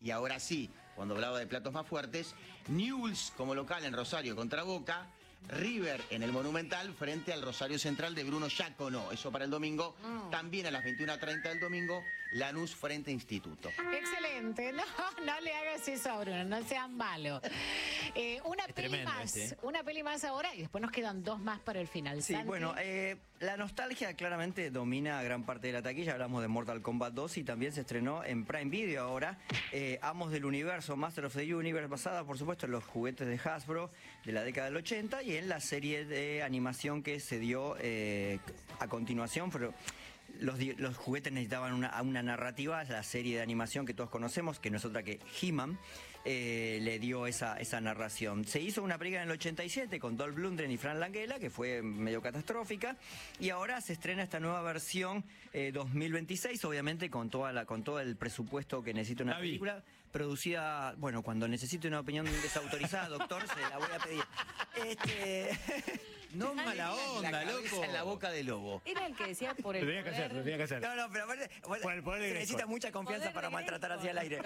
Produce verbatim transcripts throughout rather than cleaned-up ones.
Y ahora sí, cuando hablaba de platos más fuertes, Newell's como local en Rosario contra Boca, River en el Monumental frente al Rosario Central de Bruno Giacono. Eso para el domingo. Mm. También a las veintiuna treinta del domingo, Lanús frente a Instituto. Excelente. No, no le hagas eso a Bruno, no sean malos. Eh, una es peli más, este, ¿eh? Una peli más ahora y después nos quedan dos más para el final. Sí, Santi. bueno, eh, la nostalgia claramente domina gran parte de la taquilla. Hablamos de Mortal Kombat dos y también se estrenó en Prime Video ahora. Eh, Amos del Universo, Master of the Universe, basada por supuesto en los juguetes de Hasbro de la década del ochenta y en la serie de animación que se dio eh, a continuación. Pero Los, los juguetes necesitaban una, una narrativa. La serie de animación que todos conocemos, que no es otra que He-Man, eh, le dio esa, esa narración. Se hizo una película en el ochenta y siete con Dolph Lundgren y Frank Langella, que fue medio catastrófica, y ahora se estrena esta nueva versión eh, dos mil veintiséis, obviamente con, toda la, con todo el presupuesto que necesita una película, producida, bueno, cuando necesite una opinión desautorizada, doctor, se la voy a pedir. Este... No mala onda, la loco. En la boca del lobo. Era el que decía por el Lo tenía que hacer, lo tenía que hacer. No, no, pero aparte, por el poder de se necesita mucha confianza para maltratar hacia el aire.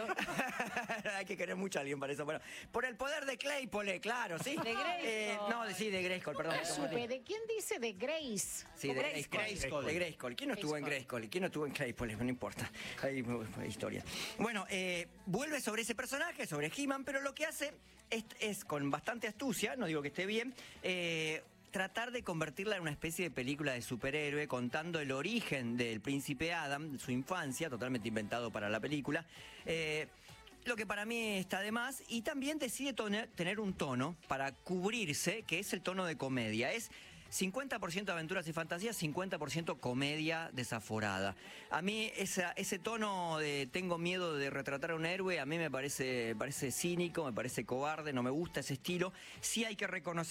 Hay que querer mucho a alguien para eso. Bueno, por el poder de Claypole, claro, ¿sí? De Grayskull. Eh, no, sí, de Grayskull, perdón. No supe, ¿de quién dice de Grace? Sí, de Grayskull. Grayskull. De Grayskull. ¿Quién no estuvo en Grayskull? ¿Quién no estuvo en Claypole? No importa. Hay historia. Bueno, eh, vuelve sobre ese personaje, sobre He-Man, pero lo que hace es, es con bastante astucia, no digo que esté bien, eh, tratar de convertirla en una especie de película de superhéroe, contando el origen del príncipe Adam, su infancia, totalmente inventado para la película, eh, lo que para mí está de más, y también decide tener un tono para cubrirse, que es el tono de comedia. Es cincuenta por ciento aventuras y fantasías, cincuenta por ciento comedia desaforada. A mí esa, ese tono de tengo miedo de retratar a un héroe, a mí me parece, parece cínico, me parece cobarde, no me gusta ese estilo. Sí hay que reconocer